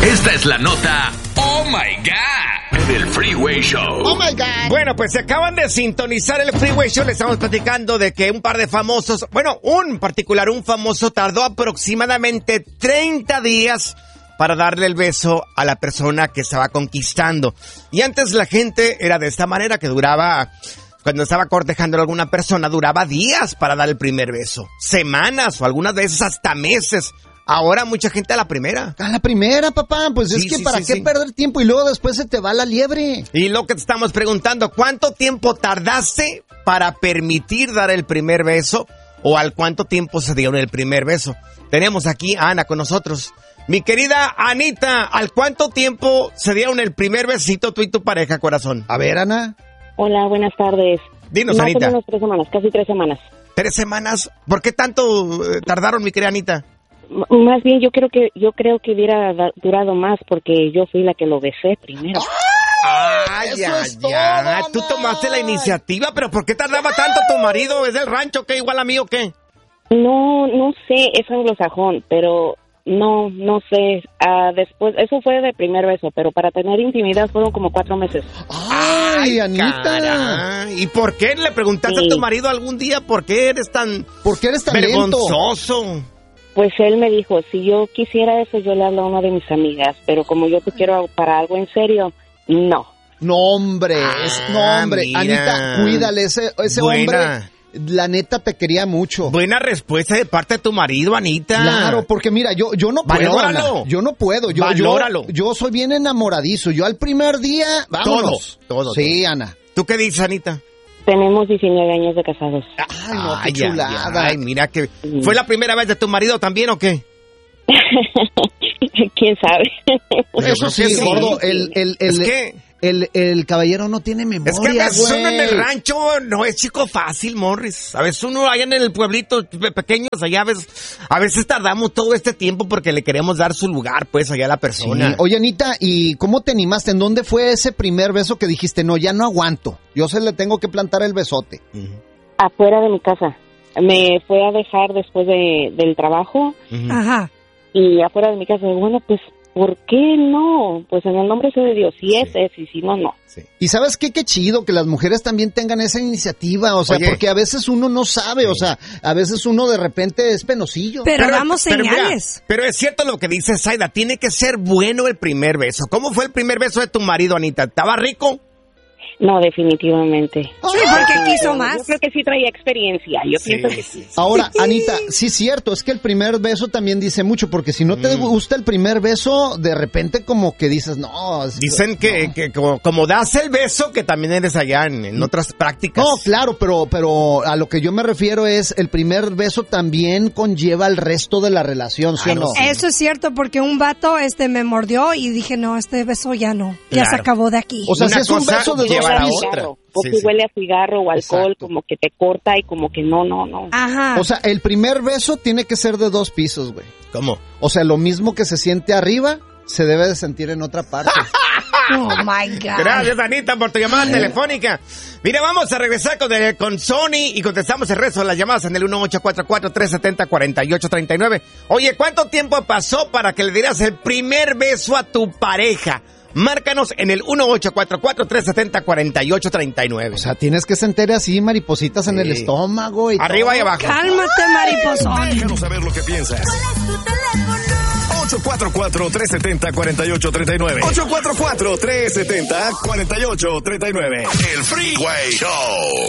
Esta es la nota Oh My God del Freeway Show. Oh my God. Bueno, pues se acaban de sintonizar el Freeway Show. Le estamos platicando de que un par de famosos, un famoso tardó aproximadamente 30 días para darle el beso a la persona que estaba conquistando. Y antes la gente era de esta manera, que duraba, cuando estaba cortejando a alguna persona, duraba días para dar el primer beso. Semanas o algunas veces hasta meses. Ahora mucha gente a la primera. A la primera, papá. Pues sí, es que ¿para qué perder tiempo? Y luego después se te va la liebre. Y lo que te estamos preguntando, ¿cuánto tiempo tardaste para permitir dar el primer beso? ¿O al cuánto tiempo se dieron el primer beso? Tenemos aquí a Ana con nosotros. Mi querida Anita, ¿al cuánto tiempo se dieron el primer besito tú y tu pareja, corazón? A ver, Ana. Hola, buenas tardes. Dinos, Anita. Más o menos 3 semanas, casi 3 semanas. 3 semanas. ¿Por qué tanto tardaron, mi querida Anita? Más bien, yo creo que hubiera durado más porque yo fui la que lo besé primero. Ay, ya. Tú tomaste la iniciativa, pero ¿por qué tardaba tanto tu marido? ¿Es del rancho qué? ¿Igual a mí o qué? No sé, es anglosajón, pero no sé. Después, eso fue de primer beso, pero para tener intimidad fueron como 4 meses. Ay, Anita. Caray. ¿Y por qué le preguntaste a tu marido algún día por qué eres tan vergonzoso? Lento? Pues él me dijo, si yo quisiera eso, yo le hablo a una de mis amigas, pero como yo te quiero para algo en serio, no. No, hombre, mira. Anita, cuídale, ese hombre, la neta te quería mucho. Buena respuesta de parte de tu marido, Anita. Claro, porque mira, yo no puedo, Valóralo. Ana, yo no puedo, Valóralo. yo soy bien enamoradizo, yo al primer día, vámonos. Todo. Sí, Ana. ¿Tú qué dices, Anita? Tenemos 19 años de casados. Ay, no, qué chulada. Ay, mira que... ¿Fue la primera vez de tu marido también o qué? ¿Quién sabe? Eso sí, gordo, el caballero no tiene memoria, es que a veces uno en el rancho no es chico fácil, Morris. A veces uno allá en el pueblito pequeños, allá a veces tardamos todo este tiempo porque le queremos dar su lugar, pues, allá a la persona. Sí. Oye, Anita, ¿y cómo te animaste? ¿En dónde fue ese primer beso que dijiste, no, ya no aguanto? Yo se le tengo que plantar el besote. Afuera de mi casa. Me fue a dejar después del trabajo. Ajá. Y afuera de mi casa, bueno, pues, ¿por qué no? Pues en el nombre de Dios, si es, y si no, no. Sí. Y ¿sabes qué? Qué chido que las mujeres también tengan esa iniciativa, o sea, Oye, porque a veces uno no sabe, o sea, a veces uno de repente es penosillo. Pero damos señales. Mira, pero es cierto lo que dice Zaida, tiene que ser bueno el primer beso. ¿Cómo fue el primer beso de tu marido, Anita? ¿Estaba rico? No, definitivamente. Sí, porque quiso más. Yo creo que sí traía experiencia, yo pienso que sí. Ahora, Anita, sí es cierto, es que el primer beso también dice mucho, porque si no te gusta el primer beso, de repente como que dices, no. Dicen que como das el beso, que también eres allá en otras prácticas. No, claro, pero a lo que yo me refiero es, el primer beso también conlleva el resto de la relación, ¿sí o no? Eso es cierto, porque un vato me mordió y dije, no, este beso ya no, ya se acabó de aquí. O sea, si es un beso de dos pisos. Porque huele a cigarro o alcohol, exacto, como que te corta y como que no. Ajá. O sea, el primer beso tiene que ser de 2 pisos, güey. ¿Cómo? O sea, lo mismo que se siente arriba, se debe de sentir en otra parte. Oh, my God. Gracias, Anita, por tu llamada telefónica. Mira, vamos a regresar con Sony y contestamos el resto de las llamadas en el 1844-370-4839. Oye, ¿cuánto tiempo pasó para que le dieras el primer beso a tu pareja? Márcanos en el 1844-370-4839. O sea, tienes que sentir así maripositas en el estómago y arriba todo. y abajo. Cálmate, mariposón. Déjanos saber lo que piensas. ¿Cuál es tu teléfono? 844-370-4839. 844-370-4839. El Freeway Show.